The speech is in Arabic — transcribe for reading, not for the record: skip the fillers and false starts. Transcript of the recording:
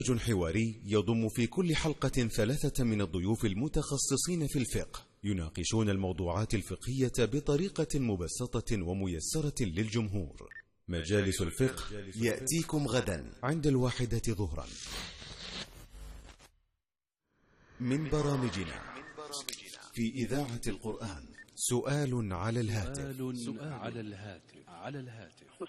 حواري يضم في كل حلقة 3 من الضيوف المتخصصين في الفقه يناقشون الموضوعات الفقهية بطريقة مبسطة وميسرة للجمهور. مجالس الفقه يأتيكم غدا عند 1 ظهرا. من برامجنا في إذاعة القرآن سؤال على الهاتف.